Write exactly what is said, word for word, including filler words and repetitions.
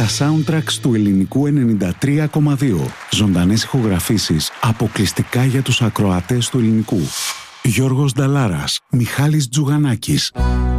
Τα soundtracks του ελληνικού ενενήντα τρία κόμμα δύο. Ζωντανές ηχογραφήσεις αποκλειστικά για τους ακροατές του ελληνικού. Γιώργος Νταλάρας, Μιχάλης Τζουγανάκης.